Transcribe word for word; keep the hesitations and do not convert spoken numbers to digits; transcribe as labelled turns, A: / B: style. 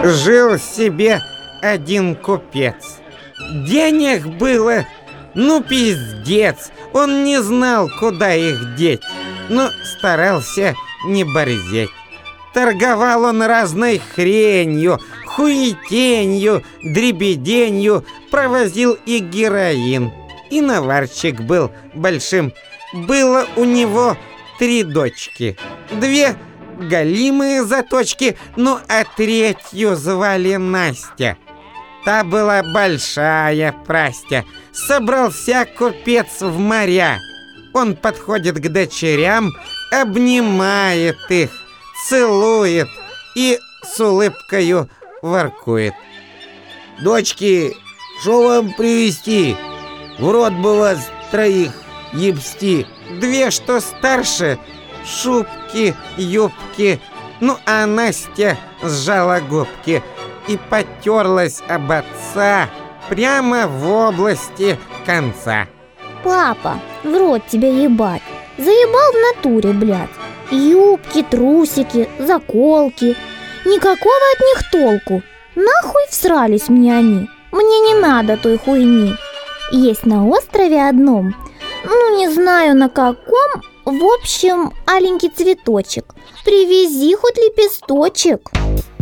A: Жил себе один купец. Денег было, ну пиздец. Он не знал, куда их деть, но старался не борзеть. Торговал он разной хренью, хуетенью, дребеденью, провозил и героин. И наварчик был большим. Было у него три дочки. Две голимые заточки, ну а третью звали Настя. Та была большая прастя. Собрался купец в моря. Он подходит к дочерям, обнимает их, целует и с улыбкою воркует.
B: Дочки, шо вам привезти? В рот бы вас троих ебсти.
A: Две, что старше, шубки, юбки. Ну а Настя сжала губки и потерлась об отца прямо в области конца.
C: Папа, в рот тебя ебать. Заебал в натуре, блядь. Юбки, трусики, заколки. Никакого от них толку. Нахуй всрались мне они. Мне не надо той хуйни. Есть на острове одном, ну не знаю на каком, в общем, аленький цветочек. Привези хоть лепесточек.